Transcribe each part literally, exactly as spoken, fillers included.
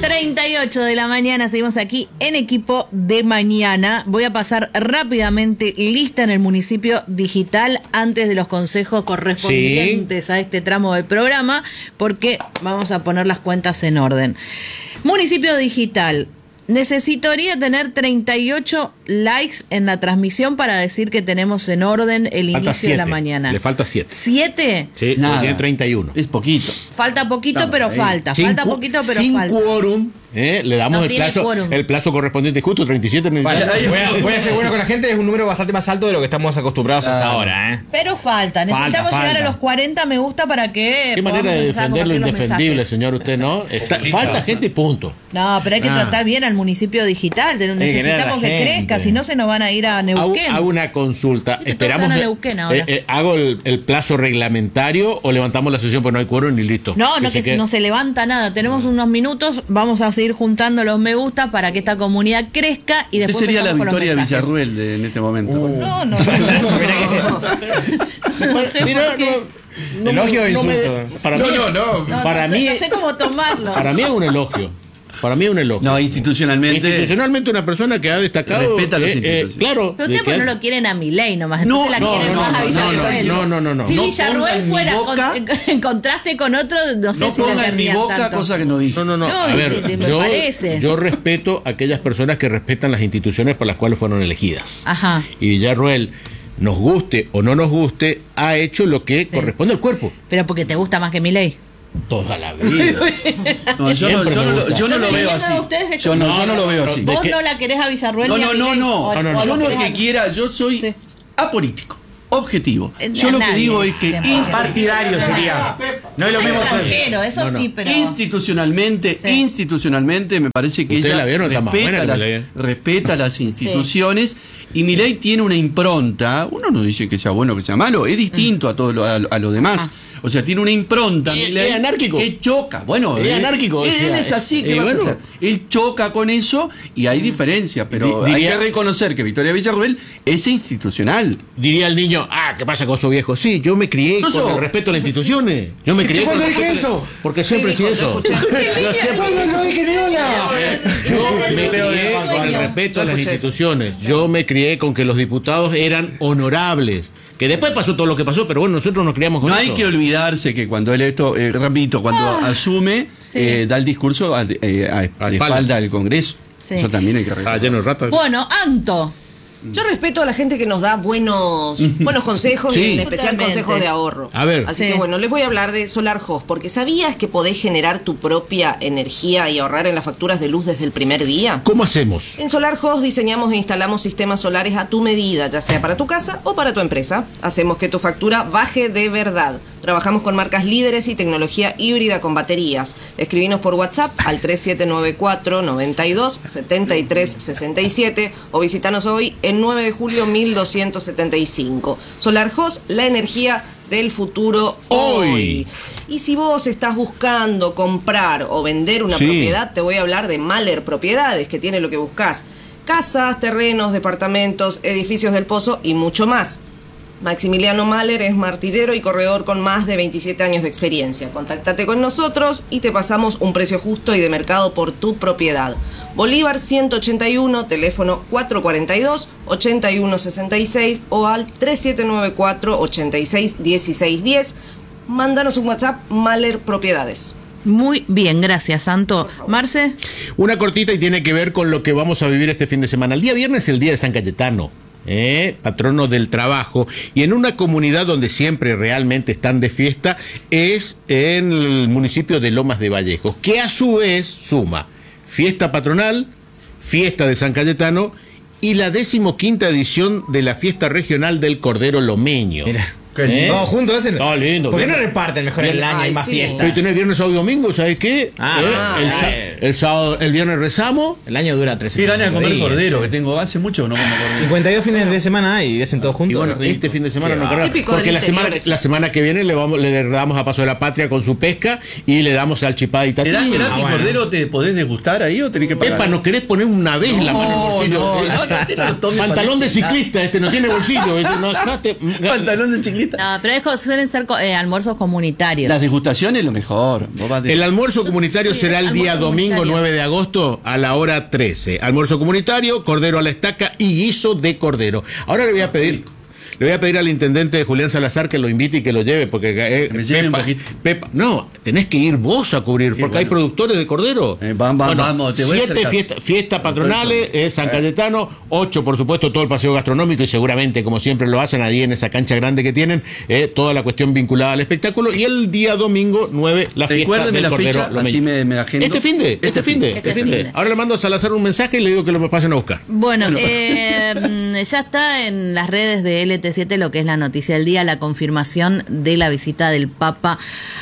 treinta y ocho de la mañana, seguimos aquí en Equipo de Mañana. Voy a pasar rápidamente lista en el municipio digital antes de los consejos correspondientes sí. a este tramo del programa, porque vamos a poner las cuentas en orden. Municipio digital. Necesitaría tener treinta y ocho likes en la transmisión para decir que tenemos en orden el falta inicio siete. De la mañana. Le falta siete. ¿Siete? Sí, nada. Tiene treinta y uno. Es poquito. Falta poquito, Estamos pero ahí. falta. Sin falta poquito, pero sin falta. Quórum, eh, le damos no el plazo quórum. el plazo correspondiente justo, treinta y siete. Vale, voy, a, voy a ser bueno con la gente, es un número bastante más alto de lo que estamos acostumbrados ah. hasta ahora. ¿eh? Pero falta, necesitamos falta, llegar falta. a los cuarenta me gusta para que... Qué manera de defender lo indefendible, señor, usted, ¿no? Está, falta gente y punto. No, pero hay que ah. tratar bien al municipio digital. Necesitamos que gente. crezca, si no se nos van a ir a Neuquén. Hago, hago una consulta. Esperamos. A Neuquén ahora. Eh, eh, ¿Hago el, el plazo reglamentario o levantamos la sesión porque no hay quórum y listo? No, no, que, que no se levanta nada. Tenemos no. unos minutos, vamos a seguir juntando los me gusta para que esta comunidad crezca y después. ¿Qué sería la victoria de Villarruel de, en este momento? Uh. No, no. no, no, no sé Mira, no, no, elogio o insulto. Me, para no, mí, no, no. no, para no mí, sé, no sé cómo tomarlo. Para mí es un elogio. Para mí es un elogio. No, institucionalmente. Institucionalmente una persona que ha destacado. Respeta las eh, instituciones. Eh, claro. Pero ustedes pues no lo quieren a Milei nomás. No, entonces no, la quieren no, más no, a Villarruel. No, no, no, no. Si no Villarruel fuera boca, con, en contraste con otro, no sé no si la ponga en mi boca tanto. cosa que no dije. No, no, no. no a ver, me, me yo, parece. yo respeto a aquellas personas que respetan las instituciones por las cuales fueron elegidas. Ajá. Y Villarruel, nos guste o no nos guste, ha hecho lo que sí. corresponde al cuerpo. Pero porque te gusta más que Milei. Toda la vida. No, yo, no, yo, no, lo, yo no lo veo así. Yo no, yo no lo veo así. ¿Vos no la querés a Villarruel? No, no, no, no. no, no, yo no es que quiera, yo soy sí. apolítico. Objetivo. Yo a lo nadie, que digo es que partidario sería. No es lo mismo ser. Eso no, no. sí, pero institucionalmente, sí. institucionalmente me parece que ella respeta las, respeta las instituciones sí. y Milei tiene una impronta. Uno no dice que sea bueno o que sea malo, es distinto mm. a todo lo, a, a lo demás. Ajá. O sea, tiene una impronta Milei anárquico. que choca. Bueno, es, es anárquico. Él, o sea, él es así, ¿qué eh, vas bueno. a hacer? Él choca con eso y hay diferencia, pero diría, hay que reconocer que Victoria Villarruel es institucional. Diría el niño, ah, ¿qué pasa con su viejo? Sí, yo me crié no con so. el respeto a las instituciones. Yo me crié ¿Cuándo dije eso? Porque siempre sí, hice eso. ¿Cuándo no dije ni hola? Yo me crié con el respeto a las instituciones. Yo me crié con que los diputados eran honorables. Que después pasó todo lo que pasó, pero bueno, nosotros nos criamos con no eso. No hay que olvidarse que cuando él esto, eh, repito, cuando ah, asume, sí. eh, da el discurso a, eh, a, a espalda. espalda del Congreso. Sí. Eso también hay que recordar. Ah, lleno de ratas. Bueno, Anto. Yo respeto a la gente que nos da buenos buenos consejos sí, y en especial totalmente. consejos de ahorro. A ver. Así sí. que bueno, les voy a hablar de Solar Host, porque ¿sabías que podés generar tu propia energía y ahorrar en las facturas de luz desde el primer día? ¿Cómo hacemos? En Solar Host diseñamos e instalamos sistemas solares a tu medida, ya sea para tu casa o para tu empresa. Hacemos que tu factura baje de verdad. Trabajamos con marcas líderes y tecnología híbrida con baterías. Escribinos por WhatsApp al tres siete nueve cuatro, noventa y dos, setenta y tres sesenta y siete o visitanos hoy en nueve de julio mil doscientos setenta y cinco. Solar Host, la energía del futuro hoy. hoy. Y si vos estás buscando comprar o vender una sí. propiedad, te voy a hablar de Mahler Propiedades, que tiene lo que buscas: casas, terrenos, departamentos, edificios del Pozo y mucho más. Maximiliano Mahler es martillero y corredor con más de veintisiete años de experiencia. Contáctate con nosotros y te pasamos un precio justo y de mercado por tu propiedad. Bolívar ciento ochenta y uno, teléfono cuatro cuatro dos, ocho uno seis seis o al tres siete nueve cuatro, ocho seis uno seis uno cero. Mándanos un WhatsApp, Mahler Propiedades. Muy bien, gracias, Santo. Marce. Una cortita y tiene que ver con lo que vamos a vivir este fin de semana. El día viernes es el día de San Cayetano. Eh, patrono del trabajo, y en una comunidad donde siempre realmente están de fiesta es en el municipio de Lomas de Vallejos, que a su vez suma fiesta patronal, fiesta de San Cayetano y la decimoquinta edición de la fiesta regional del Cordero Lomeño. Mira. ¿Eh? Todos juntos hacen. No, lindo. ¿Por qué bien. no reparten mejor el año Ay, y más sí. fiestas? Pero tenés viernes, sábado y domingo, ¿sabes qué? Ah, ¿Eh? ah, el, ah, el sábado, el viernes rezamos. El año dura tres Qué ganas de comer días, cordero sí. que tengo. Hace mucho que no como cordero. cincuenta y dos fines de semana y hacen todos juntos. Y bueno, este fin de semana no cargamos. Porque la semana, la semana que viene le vamos le damos a Paso de la Patria con su pesca y le damos al chipá y ¿Te das tatí. gratis Ah, bueno. cordero? ¿Te podés degustar ahí o tenés que pagar? Epa, ¿no querés poner una vez no, la mano en el bolsillo? No, Eh, no, no, este no tome Pantalón de parece ciclista, este no tiene bolsillo. No, dejaste, Pantalón de ciclista. No, pero es que suelen ser eh, almuerzos comunitarios. Las degustaciones lo mejor. Vos vas de... El almuerzo comunitario Sí, será el día almuerzo domingo domingo nueve de agosto a la hora trece. Almuerzo comunitario, cordero a la estaca y guiso de cordero. Ahora le voy a pedir... Le voy a pedir al intendente Julián Salazar que lo invite y que lo lleve, porque eh, me lleve Pepa, un Pepa, no, tenés que ir vos a cubrir, porque bueno, hay productores de cordero. Eh, vamos, bueno, vamos, te voy siete a fiestas fiesta patronales, eh, San Cayetano, ocho, por supuesto, todo el paseo gastronómico y seguramente, como siempre lo hacen ahí en esa cancha grande que tienen, eh, toda la cuestión vinculada al espectáculo. Y el día domingo nueve, la fiesta del la cordero. Fecha, así me, me agendo. Este fin de, este, este fin de, este, este fin de. Ahora le mando a Salazar un mensaje y le digo que lo me pasen a buscar. Bueno, bueno. Eh, ya está en las redes de L T siete lo que es la noticia del día, la confirmación de la visita del Papa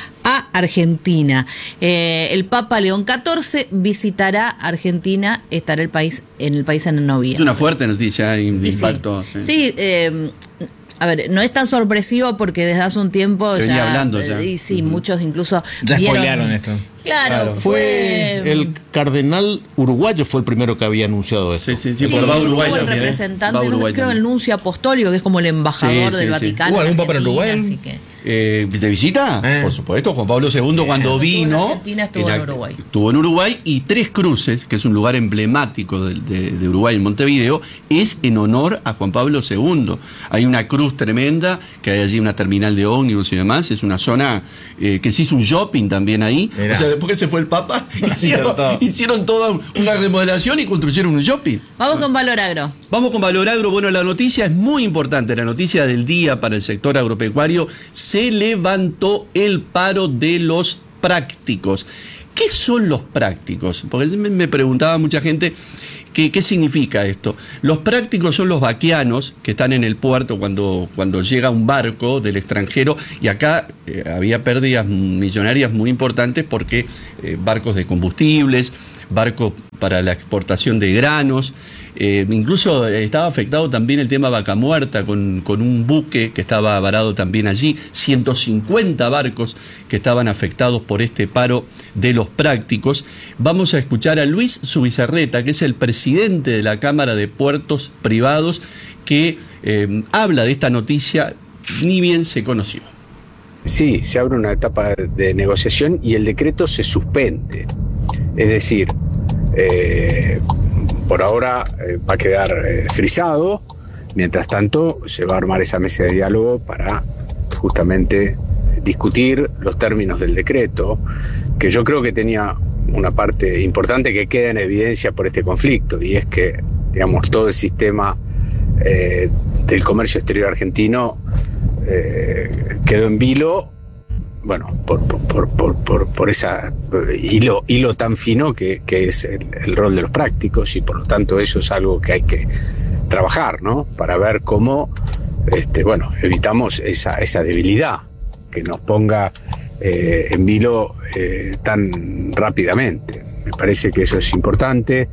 a Argentina. Eh, el Papa León catorce visitará Argentina, estará el país en el país en noviembre. Es una fuerte noticia, de impacto. Sí, sí. sí eh, a ver, no es tan sorpresivo porque desde hace un tiempo venía ya, hablando ya. Y sí, uh-huh. muchos incluso ya vieron, spoilearon esto. Claro, claro, fue fue el cardenal uruguayo fue el primero que había anunciado esto. Sí, sí, sí, sí por va Uruguay el también, representante, va Uruguay creo también. el nuncio apostólico, que es como el embajador sí, del sí, Vaticano. Sí. ¿Hubo algún papa en Uruguay? Así que... Eh, ¿De visita? Eh. Por supuesto, Juan Pablo segundo cuando eh, vino... En Argentina estuvo en, en Uruguay. Estuvo en Uruguay y Tres Cruces, que es un lugar emblemático de, de, de Uruguay, en Montevideo, es en honor a Juan Pablo segundo. Hay una cruz tremenda, que hay allí una terminal de ómnibus y demás, es una zona eh, que se hizo un shopping también ahí. Mirá. O sea, después que se fue el Papa, hicieron, hicieron toda una remodelación y construyeron un shopping. Vamos con Valor Agro. Vamos con Valor Agro. Bueno, la noticia es muy importante, la noticia del día para el sector agropecuario. Se levantó el paro de los prácticos. ¿Qué son los prácticos? Porque me preguntaba mucha gente qué, qué significa esto. Los prácticos son los vaqueanos que están en el puerto cuando, cuando llega un barco del extranjero, y acá eh, había pérdidas millonarias muy importantes porque eh, barcos de combustibles, barcos para la exportación de granos, eh, incluso estaba afectado también el tema Vaca Muerta con, con un buque que estaba varado también allí, ciento cincuenta barcos que estaban afectados por este paro de los prácticos. Vamos a escuchar a Luis Zubizarreta, que es el presidente de la Cámara de Puertos Privados, que eh, habla de esta noticia ni bien se conoció. Sí, se abre una etapa de negociación y el decreto se suspende. Es decir, eh, por ahora eh, va a quedar eh, frisado. Mientras tanto, se va a armar esa mesa de diálogo para justamente discutir los términos del decreto, que yo creo que tenía una parte importante que queda en evidencia por este conflicto, y es que, digamos, todo el sistema eh, del comercio exterior argentino eh, quedó en vilo. Bueno, por, por, por, por, por ese hilo, hilo tan fino que, que es el, el rol de los prácticos, y por lo tanto eso es algo que hay que trabajar, ¿no? Para ver cómo, este, bueno, evitamos esa, esa debilidad que nos ponga eh, en vilo eh, tan rápidamente. Me parece que eso es importante,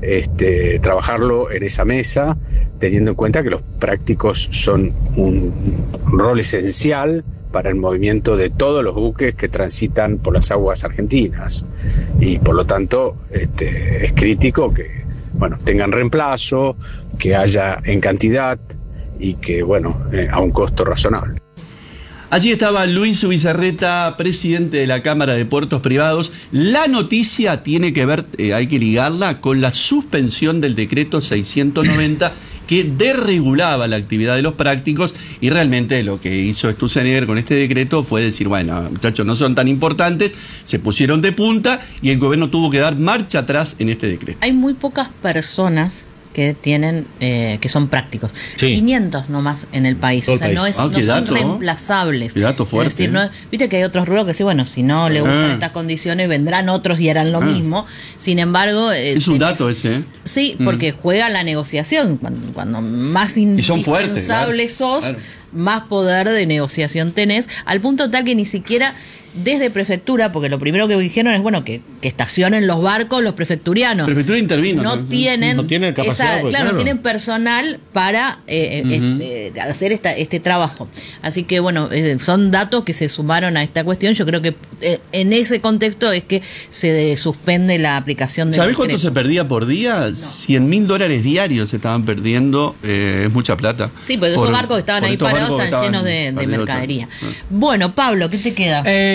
este, trabajarlo en esa mesa, teniendo en cuenta que los prácticos son un rol esencial para el movimiento de todos los buques que transitan por las aguas argentinas, y por lo tanto este, es crítico que, bueno, tengan reemplazo, que haya en cantidad y que, bueno, eh, a un costo razonable. Allí estaba Luis Zubizarreta, presidente de la Cámara de Puertos Privados. La noticia tiene que ver, eh, hay que ligarla con la suspensión del decreto seiscientos noventa que desregulaba la actividad de los prácticos, y realmente lo que hizo Sturzenegger con este decreto fue decir, bueno, muchachos, no son tan importantes, se pusieron de punta y el gobierno tuvo que dar marcha atrás en este decreto. Hay muy pocas personas que tienen eh, que son prácticos, sí. quinientos nomás en el país, Todo o sea, país. no, es, ah, no son dato, reemplazables. Qué dato fuerte, es decir, no, viste que hay otros rubros que sí, bueno, si no le gustan ah. estas condiciones vendrán otros y harán lo ah. mismo. Sin embargo, eh, es un dato ese, ¿eh? Sí, porque mm. juega la negociación. Cuando, cuando más indispensable sos, claro. más poder de negociación tenés, al punto tal que ni siquiera desde prefectura, porque lo primero que dijeron es, bueno, que, que estacionen los barcos los prefecturianos. Prefectura intervino. No, ¿no? tienen, no tienen capacidad, esa, pues, claro, claro, no tienen personal para eh, uh-huh. eh, eh, hacer esta, este trabajo. Así que, bueno, eh, son datos que se sumaron a esta cuestión. Yo creo que eh, en ese contexto es que se suspende la aplicación de. ¿Sabés cuánto se perdía por día? No. cien mil dólares diarios se estaban perdiendo. Eh, es mucha plata. Sí, porque esos barcos que estaban ahí parados están llenos de, de mercadería. Ah. Bueno, Pablo, ¿qué te queda? Eh,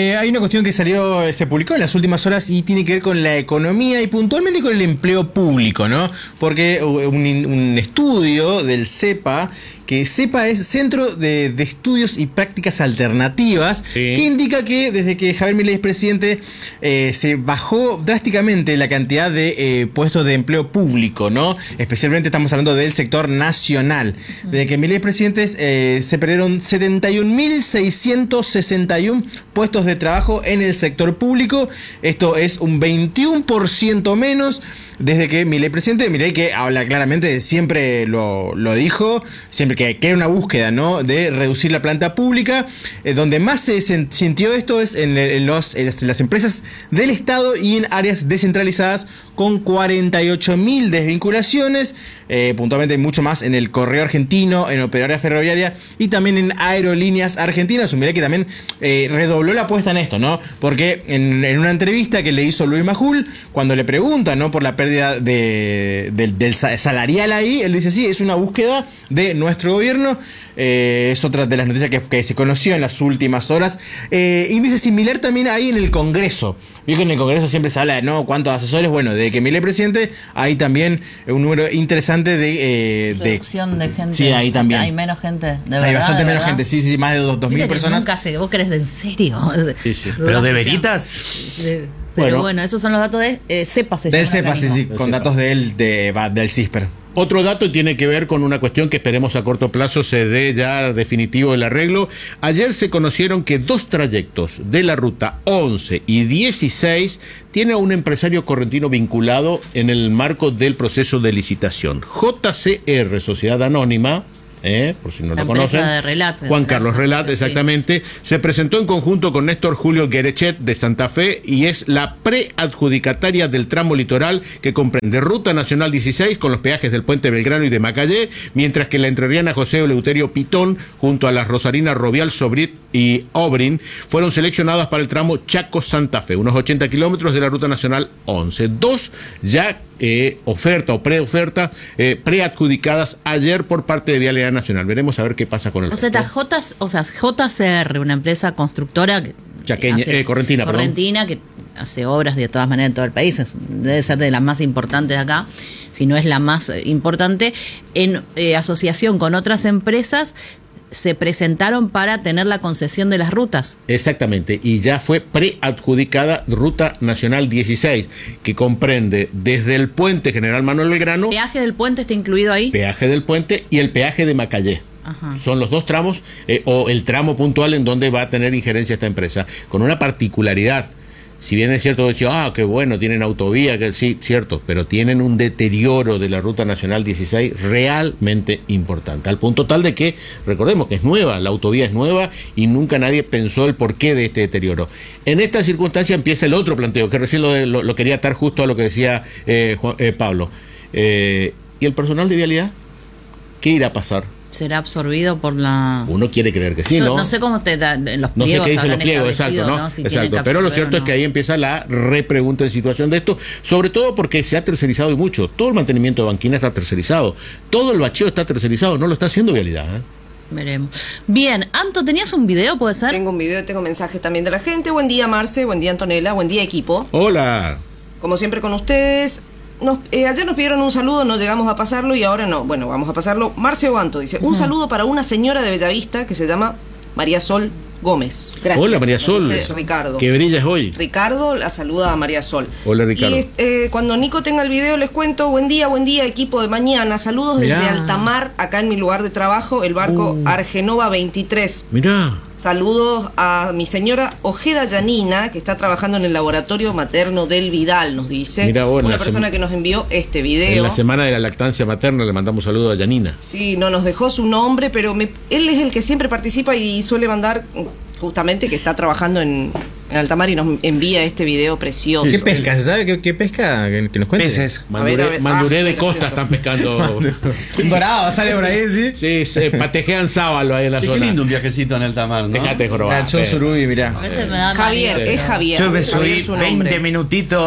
eh, hay una cuestión que salió, se publicó en las últimas horas y tiene que ver con la economía y puntualmente con el empleo público, ¿no? Porque un, un estudio del CEPA, que CEPA es Centro de, de Estudios y Prácticas Alternativas, sí, que indica que desde que Javier Milei es presidente eh, se bajó drásticamente la cantidad de eh, puestos de empleo público, ¿no? Especialmente estamos hablando del sector nacional. Desde que Milei es presidente eh, se perdieron setenta y un mil seiscientos sesenta y uno puestos de trabajo en el sector público. Esto es un veintiuno por ciento menos desde que Milei es presidente. Milei, que habla claramente, siempre lo, lo dijo, siempre que, que era una búsqueda, ¿no?, de reducir la planta pública. Eh, donde más se sintió esto es en, en, los, en las empresas del Estado y en áreas descentralizadas, con cuarenta y ocho mil desvinculaciones, eh, puntualmente mucho más en el Correo Argentino, en Operaria Ferroviaria y también en Aerolíneas Argentinas. Un Milei que también eh, redobló la apuesta en esto, ¿no? Porque en, en una entrevista que le hizo Luis Majul, cuando le preguntan, ¿no?, por la pérdida de, de, del salarial ahí, él dice, sí, es una búsqueda de nuestro gobierno. Eh, es otra de las noticias que, que se conoció en las últimas horas. Eh, índice similar también ahí en el Congreso. Vio que en el Congreso siempre se habla de, ¿no?, cuántos asesores. Bueno, de que Milei presidente, hay también un número interesante de... Eh, reducción de, de gente. Sí, ahí también. Hay menos gente, de verdad. Hay bastante de menos verdad. gente, sí, sí, más de dos mil personas. Nunca sé, vos crees de en serio. Sí, sí. Pero de veritas. De, pero bueno. bueno, esos son los datos de eh, CEPA. Se del CEPA, sí, sí, con CEPA. datos de él, de, del CISPER. Otro dato tiene que ver con una cuestión que esperemos a corto plazo se dé ya definitivo el arreglo. Ayer se conocieron que dos trayectos de la ruta once y dieciséis tiene a un empresario correntino vinculado en el marco del proceso de licitación. J C R, Sociedad Anónima, Eh, por si no lo conocen, de Relat, de Juan Carlos Relat, exactamente, sí. Se presentó en conjunto con Néstor Julio Guerechet de Santa Fe y es la preadjudicataria del tramo litoral que comprende Ruta Nacional dieciséis con los peajes del Puente Belgrano y de Macayé, mientras que la entrerriana José Eleuterio Pitón junto a las rosarinas Rovial, Sobrit y Obrin fueron seleccionadas para el tramo Chaco-Santa Fe, unos ochenta kilómetros de la Ruta Nacional once. Dos ya eh, oferta o preoferta eh, preadjudicadas ayer por parte de Vialidad Nacional. Veremos a ver qué pasa con el o sea, resto. J, o sea, J C R, una empresa constructora que Chaqueña, hace, eh, correntina, correntina que hace obras de todas maneras en todo el país, debe ser de las más importantes de acá, si no es la más importante, en eh, asociación con otras empresas se presentaron para tener la concesión de las rutas. Exactamente, y ya fue preadjudicada Ruta Nacional dieciséis, que comprende desde el puente General Manuel Belgrano. ¿El peaje del puente está incluido ahí? Peaje del puente y el peaje de Macayé. Ajá. Son los dos tramos, eh, o el tramo puntual en donde va a tener injerencia esta empresa, con una particularidad. Si bien es cierto decir, ah, qué bueno, tienen autovía, que sí, cierto, pero tienen un deterioro de la Ruta Nacional dieciséis realmente importante, al punto tal de que, recordemos que es nueva, la autovía es nueva y nunca nadie pensó el porqué de este deterioro. En esta circunstancia empieza el otro planteo, que recién lo, lo, lo quería atar justo a lo que decía eh, Juan, eh, Pablo. Eh, ¿Y el personal de vialidad? ¿Qué irá a pasar? ¿Será absorbido por la...? Uno quiere creer que sí, Yo ¿no? No sé cómo te da, en los pliegos. No sé qué dicen los pliegos, exacto, ¿no? ¿no? Si exacto. Pero lo cierto no. es que ahí empieza la repregunta de situación de esto, sobre todo porque se ha tercerizado y mucho. Todo el mantenimiento de banquina está tercerizado. Todo el bacheo está tercerizado, no lo está haciendo Vialidad, ¿eh? Veremos. Bien, Anto, ¿tenías un video, puede ser? Tengo un video y tengo mensajes también de la gente. Buen día, Marce, buen día, Antonella, buen día, equipo. Hola. Como siempre con ustedes. Nos, eh, ayer nos pidieron un saludo, no llegamos a pasarlo y ahora no. Bueno, vamos a pasarlo. Marce Obanto dice, un uh-huh. saludo para una señora de Bellavista que se llama María Sol Gómez. Gracias. Hola, María Sol. Ricardo. Que brillas hoy. Ricardo la saluda a María Sol. Hola, Ricardo. Y eh, cuando Nico tenga el video les cuento, buen día, buen día, equipo de mañana. Saludos Mirá. desde Altamar, acá en mi lugar de trabajo, el barco uh. Argenova veintitrés. Mirá. Saludos a mi señora Ojeda Yanina, que está trabajando en el laboratorio materno del Vidal, nos dice. Mirá, bueno, una persona que nos envió este video. En la semana de la lactancia materna le mandamos saludos a Yanina. Sí, no nos dejó su nombre, pero me, él es el que siempre participa y suele mandar, justamente que está trabajando en, en Altamar y nos envía este video precioso. ¿Qué pesca? ¿Se sabe qué, qué pesca? Que, que nos cuente. Peces. Manduré, a ver, a ver. Manduré ah, de costa están pescando. Un dorado sale por ahí, ¿sí? Sí, se patejean sábalo ahí en la sí, zona. Qué lindo un viajecito en Altamar, ¿no? Déjate jorobar. Ganchón Surubí, mirá. A veces me da Javier, es Javier. Yo me subí veinte minutitos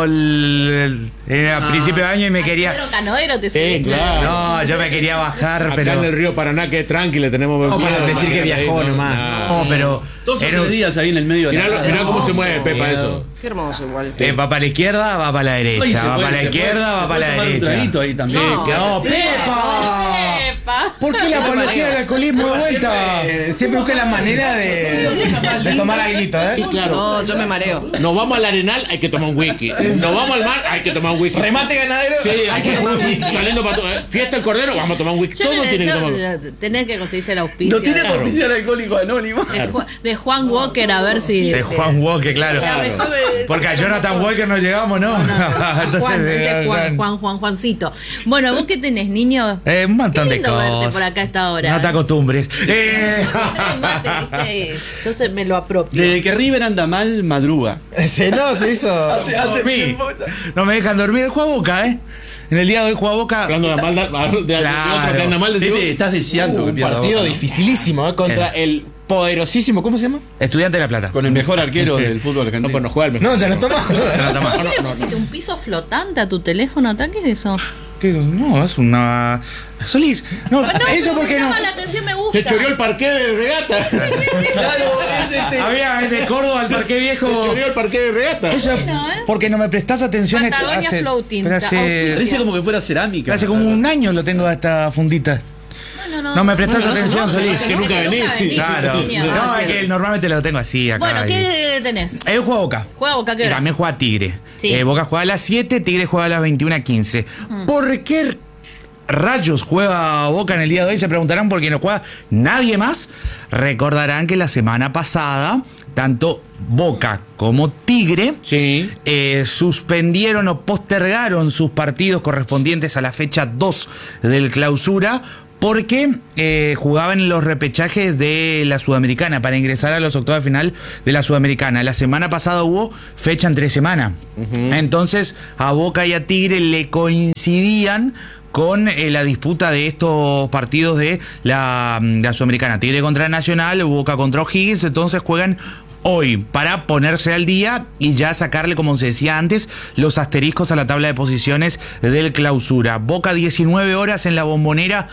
el, el, el, a principio de año y me quería... Pero canoero te subí. Sí, claro. No, yo me quería bajar, acá pero... en el río Paraná, que es tranqui, le tenemos... No, para decir que viajó nomás. No, pero... Dos o tres días ahí en el medio de mirá, la mirá cómo se mueve Pepa eso. Qué hermoso igual. Eh, va para la izquierda, va para la derecha. Oye, va puede, para la izquierda, puede, va para la tomar un derecha. traguito ahí también. No, no, Sí, Pepa. ¿Por qué la apología del alcoholismo de vuelta? Eh, siempre busca la manera de, de tomar algo, ¿eh? Sí, claro. No, yo me mareo. Nos vamos al Arenal, hay que tomar un whisky. Nos vamos al mar, hay que tomar un whisky. Remate ganadero. Sí, hay que tomar un whisky. Saliendo para todo, ¿eh? Fiesta el Cordero, vamos a tomar un whisky. Yo Todo le tiene que deseo tomar. tener que conseguirse el auspicio. No tiene de, auspicio el alcohólico anónimo. de Ju- de Juan Walker, a ver si. De Juan Walker, claro. Claro. Porque a Jonathan Walker no llegamos, ¿no? Entonces, Juan, eh, este Juan, Juan, Juan, Juancito. Bueno, ¿vos qué tenés, niño? Eh, un montón Qué de lindo cosas. verte por acá a esta hora. No te acostumbres. Eh, Trae mate, ¿viste? Yo se, me lo apropio. Desde que River anda mal, madruga. Se no, se hizo. Hace- hace dormí. tiempo. No me dejan dormir. Juega Boca, ¿eh? En el día de hoy juega Boca. Hablando de mal, de, de, de Claro. otro que anda mal, decimos. Pepe, estás deseando que Un pierda partido Boca, ¿no? dificilísimo, ¿eh? Contra el poderosísimo, ¿cómo se llama? Estudiante de La Plata. Con el mejor arquero del fútbol No, argentino. pues no juega el mejor. No, ya no toma. Jonathan Walker. ¿Qué le pusiste un piso flotante a tu teléfono atrás? ¿Qué es eso? ¿Qué? No, es una. Solís. No, No, eso pero porque me no. llama la atención, me gusta. Se choreó el parqué de regata. Se Claro, es este. Había de Córdoba al Parque Viejo. choreó el parqué de regata. Eso, Bueno, ¿eh? porque no me prestás atención. Patagonia hace, Floating. pero hace, Parece como que fuera cerámica. hace como un año lo tengo a esta fundita. No, no, No me prestás Bueno, atención, no, Solís. no, Que nunca no, venís. venís, Claro. niña. No, Ah, es sí. que normalmente lo tengo así acá. Bueno, y- ¿qué tenés? Él juega Boca. ¿Juega Boca qué Y hora? también juega Tigre. Sí. Eh, Boca juega a las siete, Tigre juega a las veintiuna a quince. ¿Por qué rayos juega Boca en el día de hoy? Se preguntarán por qué no juega nadie más. Recordarán que la semana pasada, tanto Boca como Tigre Sí. eh, suspendieron o postergaron sus partidos correspondientes a la fecha dos del Clausura porque eh, jugaban en los repechajes de la Sudamericana para ingresar a los octavos de final de la Sudamericana. La semana pasada hubo fecha entre semana. Entonces a Boca y a Tigre le coincidían con eh, la disputa de estos partidos de la, de la Sudamericana. Tigre contra Nacional, Boca contra O'Higgins, entonces juegan hoy para ponerse al día y ya sacarle, como se decía antes, los asteriscos a la tabla de posiciones del Clausura. Boca diecinueve horas en la Bombonera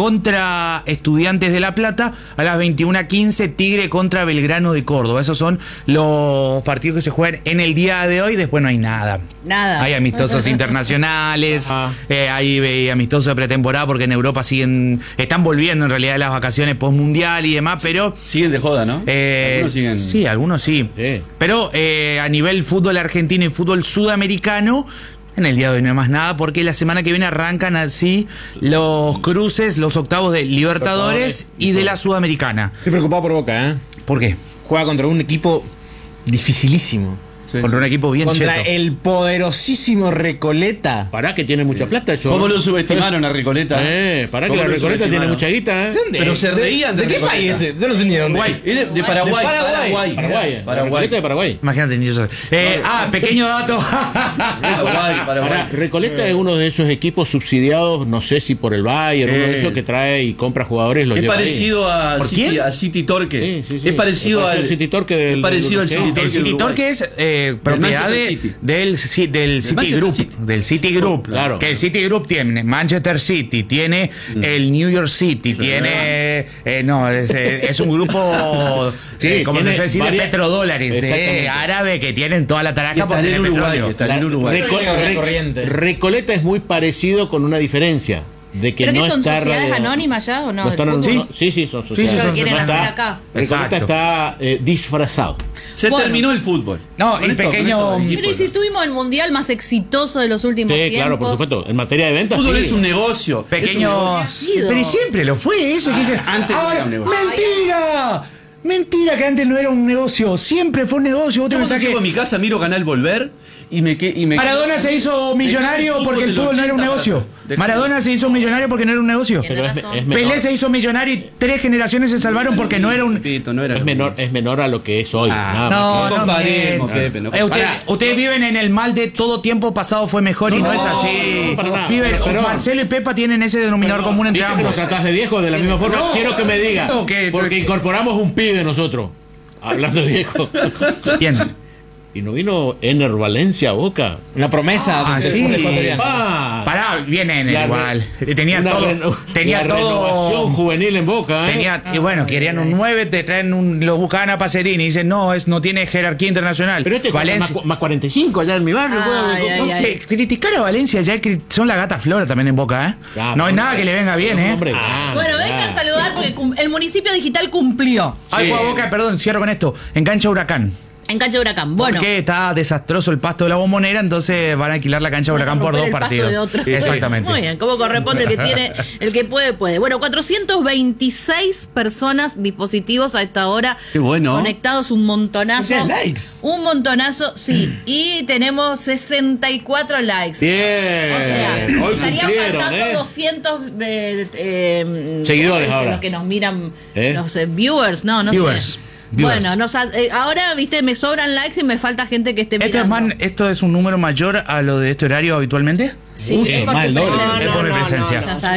contra Estudiantes de La Plata, a las veintiuna a quince Tigre contra Belgrano de Córdoba. Esos son los partidos que se juegan en el día de hoy. Después no hay nada. Nada. Hay amistosos internacionales, Ajá. eh, hay eh, amistosos de pretemporada porque en Europa siguen, están volviendo en realidad de las vacaciones postmundial y demás, pero Siguen de joda, ¿no? eh, Algunos siguen. sí, algunos sí. Sí. Pero eh, a nivel fútbol argentino y fútbol sudamericano, en el día de hoy no hay más nada, porque la semana que viene arrancan así los cruces, los octavos de Libertadores y de la Sudamericana. Estoy preocupado por Boca, ¿eh? ¿Por qué? Juega contra un equipo dificilísimo. Sí, Contra sí. un equipo bien Contra cheto. el poderosísimo Recoleta. Pará que tiene mucha plata eso. ¿Cómo lo subestimaron a Recoleta? Eh, pará que ¿Cómo la lo Recoleta tiene subestimaron? mucha guita, ¿eh? ¿Dónde? Pero se ¿De- reían de ¿De, qué Recoleta. país es ese? Yo no sé ni de dónde. Uruguay. Es de, de Paraguay. De Paraguay. Paraguay. Paraguay. La Paraguay. Recoleta de Paraguay. Imagínate, ni yo sé. Eh, ah, pequeño dato. Paraguay, Paraguay. Pará, Recoleta es uno de esos equipos subsidiados, no sé si por el Bayern, uno de Eh. esos que trae y compra jugadores, los Es lleva ahí. parecido a ¿Por City, quién? a City Torque. Sí, sí, sí. Es parecido Es parecido al al City Torque del- Es parecido al del- City sí. Torque. El City del Uruguay. Torque es eh, propiedad Manchester de- City. del, ci- del City Manchester Group. City. Del City Group. Claro. Que el City Group tiene Manchester City, tiene el New York City, tiene. eh, no, es, es un grupo. Sí, eh, como se tiene suele decir, varias- de petrodólares, de Exactamente. árabe que tienen toda la Y taraca está por en tener el Uruguay. petróleo. Está en el Uruguay. Reco- Re- Re- corriente. Recoleta es muy parecido con una diferencia. De que ¿Pero no qué son está sociedades rodeado. anónimas ya o no? No del están- fútbol? no, sí, sí, son Sí, sociedades. sí, son Lo quieren No hacer está- acá. Recoleta Exacto. está eh, disfrazado. Se Bueno. terminó el fútbol. No, Con el esto- con pequeño- esto del Pero equipo, ¿y si ¿no? tuvimos el mundial más exitoso de los últimos Sí, tiempos? claro, por supuesto. En materia de ventas, Fútbol sí. es un negocio. Pequeño. Ha sido. Pero siempre lo fue eso. que dicen, antes no "Ahora, era un negocio". ¡mentira! Mentira que antes no era un negocio. Siempre fue un negocio. Vos te Yo cuando pensás que llego a mi casa, miro Canal Volver y me que- y me Maradona se hizo millonario porque el fútbol no era un negocio. Maradona se hizo millonario porque no era un negocio. Pero es, razón. es menor, Pelé se hizo millonario y tres generaciones se salvaron porque no era un. Repito, no era es lo menor, mismo. es menor a lo que es hoy. nada más. No, No no, comparemos, miren. Pepe, no Eh, usted- Pará. ustedes viven en el mal de todo tiempo pasado fue mejor y no, es así. no, para nada. Viven, Pero- Marcelo y Pepa tienen ese denominador común entre ¿Viste que nos ambos. tratás de viejos de la misma forma? No, Quiero que me diga. no, que- Porque incorporamos un pibe nosotros. Hablando de viejo. ¿Quién? Y no vino Ener Valencia a Boca. Una promesa Ah, del sí. fútbol ecuatoriano. Ah, Pará, No, vienen igual. Tenía una todo. reno, tenía la todo. Renovación juvenil en Boca, ¿eh? Tenía, y bueno, querían un nueve, te traen un. Lo buscaban a Pacerini y dicen, no, es, no tiene jerarquía internacional. Pero este Valencia. más, más cuarenta y cinco allá en mi barrio. Ay, güey, ay, ay. Eh, Criticar a Valencia ya es, son la gata flora también en Boca, ¿eh? Ah, no hay hombre, nada que le venga bien, ¿eh? hombre, Ah. ah, Bueno, ah. vengan a saludar porque cum- el municipio digital cumplió. Ay, Sí. fue a Boca, perdón, cierro con esto. En cancha Huracán. En cancha de Huracán. Bueno. Porque está desastroso el pasto de la Bombonera, entonces van a alquilar la cancha de Huracán por romper dos el pasto partidos. de otro. Exactamente. Muy bien, como corresponde, el que tiene, el que puede, puede. Bueno, cuatrocientos veintiséis personas, dispositivos a esta hora. Qué bueno. Conectados, un montonazo. O sea, likes. Un montonazo, sí. Y tenemos sesenta y cuatro likes. Bien. O sea, Hoy estarían cumplieron, faltando ¿eh? doscientos eh, eh, Seguidores ¿cómo se dice? ahora. Los que nos miran, ¿Eh? los eh, viewers, no, no Viewers. sé. Viewers. Bueno, nos ha- eh, ahora, viste, me sobran likes y me falta gente que esté ¿Esto mirando. es, man, ¿Esto es un número mayor a lo de este horario habitualmente? Sí, Mucho es por más, tu el doble. presencia. Es por mi presencia. Ya sabes.